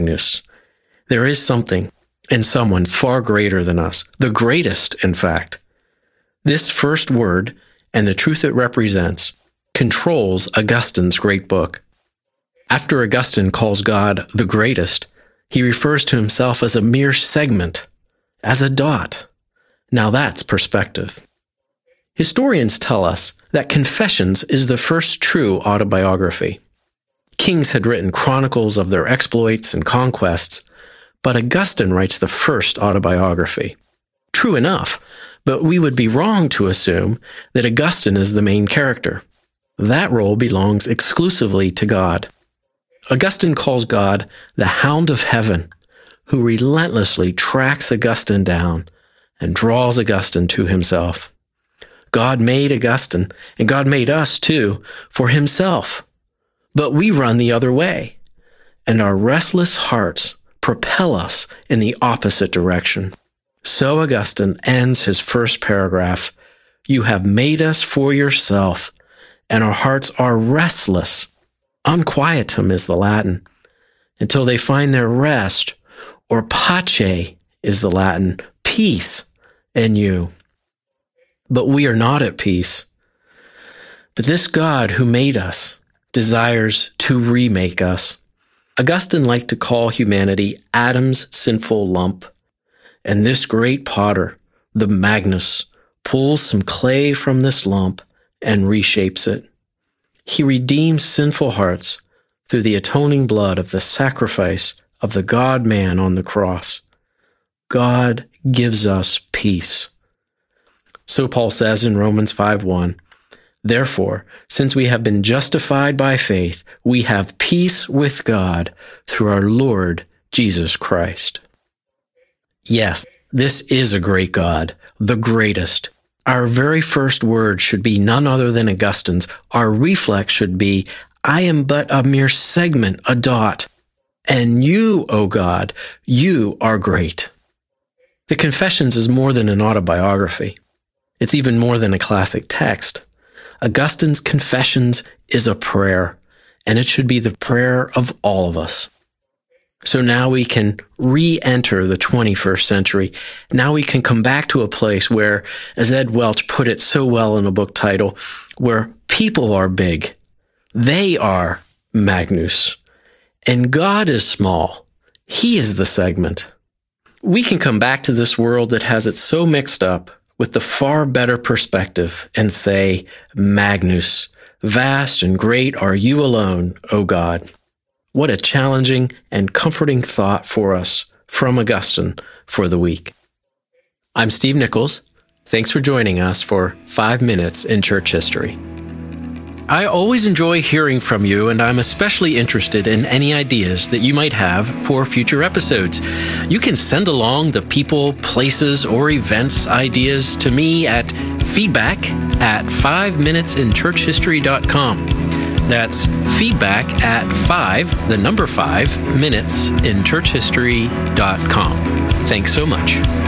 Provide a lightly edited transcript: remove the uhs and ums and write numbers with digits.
Magnus. There is something and someone far greater than us, the greatest, in fact. This first word and the truth it represents controls Augustine's great book. After Augustine calls God the greatest, he refers to himself as a mere segment, as a dot. Now that's perspective. Historians tell us that Confessions is the first true autobiography. Kings had written chronicles of their exploits and conquests, but Augustine writes the first autobiography. True enough, but we would be wrong to assume that Augustine is the main character. That role belongs exclusively to God. Augustine calls God the Hound of Heaven, who relentlessly tracks Augustine down and draws Augustine to himself. God made Augustine, and God made us too, for himself. But we run the other way, and our restless hearts propel us in the opposite direction. So Augustine ends his first paragraph, "You have made us for yourself, and our hearts are restless." Unquietum is the Latin, until they find their rest, or pace is the Latin, peace in you. But we are not at peace. But this God who made us desires to remake us. Augustine liked to call humanity Adam's sinful lump, and this great potter, the Magnus, pulls some clay from this lump and reshapes it. He redeems sinful hearts through the atoning blood of the sacrifice of the God-man on the cross. God gives us peace. So Paul says in Romans 5:1, "Therefore, since we have been justified by faith, we have peace with God through our Lord Jesus Christ." Yes, this is a great God, the greatest. Our very first word should be none other than Augustine's. Our reflex should be, "I am but a mere segment, a dot. And you, O God, you are great." The Confessions is more than an autobiography. It's even more than a classic text. Augustine's Confessions is a prayer, and it should be the prayer of all of us. So now we can re-enter the 21st century. Now we can come back to a place where, as Ed Welch put it so well in a book title, where people are big. They are Magnus. And God is small. He is the segment. We can come back to this world that has it so mixed up with the far better perspective and say, Magnus, vast and great are you alone, O God. What a challenging and comforting thought for us from Augustine for the week. I'm Steve Nichols. Thanks for joining us for 5 Minutes in Church History. I always enjoy hearing from you, and I'm especially interested in any ideas that you might have for future episodes. You can send along the people, places, or events ideas to me at feedback@5minutesinchurchhistory.com. That's feedback at 5 minutes in churchhistory.com. Thanks so much.